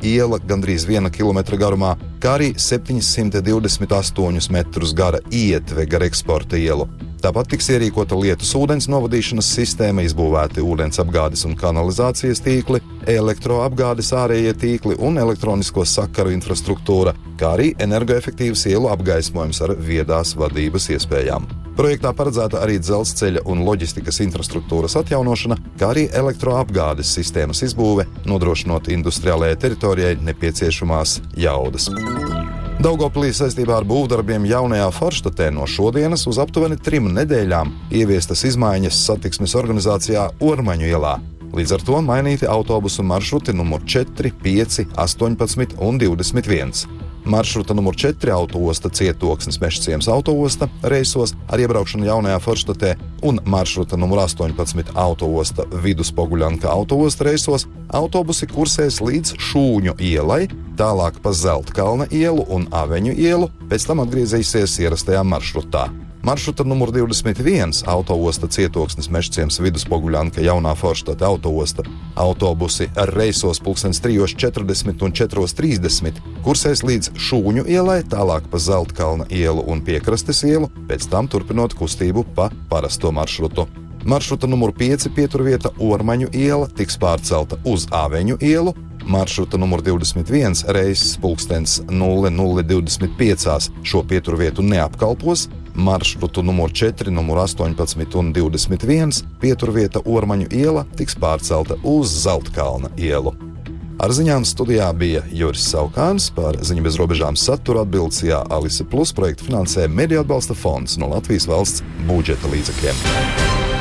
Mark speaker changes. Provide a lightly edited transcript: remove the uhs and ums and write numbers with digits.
Speaker 1: iela gandrīz 1 kilometra garumā, kā arī 728 metrus gara ietve gar eksporta ielu. Tāpat tiks ierīkota lietus ūdens novadīšanas sistēma, izbūvēti ūdens apgādes un kanalizācijas tīkli, elektroapgādes ārējie tīkli un elektronisko sakaru infrastruktūra, kā arī energoefektīvs ielu apgaismojums ar viedās vadības iespējām. Projektā paredzēta arī dzelzceļa un loģistikas infrastruktūras atjaunošana, kā arī elektroapgādes sistēmas izbūve, nodrošinot industriālajai teritorijai nepieciešamās jaudas. Daugavpilī saistībā ar būvdarbiem jaunajā Forštatē no šodienas uz aptuveni 3 nedēļām ieviestas izmaiņas satiksmes organizācijā Ormaņu ielā. Līdz ar to mainīti autobusu maršruti numur 4, 5, 18 un 21. Maršruta numur 4 autoosta Cietoksnis Mežciems autoosta reisos ar iebraukšanu jaunajā Forštatē un maršruta numur 18 autoosta Viduspoguļanka autoosta reisos autobusi kursēs līdz Šūņu ielai, tālāk pa Zeltkalna ielu un Aveņu ielu, pēc tam atgriezīsies ierastajā maršrutā. Maršruta numur 21 autoosta Cietoksnis Mežciems Viduspoguļanka jaunā Forštate autoosta autobusi ar reisos 3:40 un 4:30 kursēs līdz Šūņu ielai, tālāk pa Zeltkalna ielu un Piekrastes ielu, pēc tam turpinot kustību pa parasto maršrutu. Maršruta numur 5 pieturvieta Ormaņu iela tiks pārcelta uz Aveņu ielu, maršruta numur 21 reises 00:25 šo pieturvietu neapkalpos, maršrutu numur 4, numur 18 un 21 pieturvieta Ormaņu iela tiks pārcelta uz Zeltkalna ielu. Ar ziņām studijā bija Juris Saukāns, par Ziņu bez robežām satura atbildes Alise Plus projektu finansē Mediju atbalsta fonds no Latvijas valsts budžeta līdzekļiem.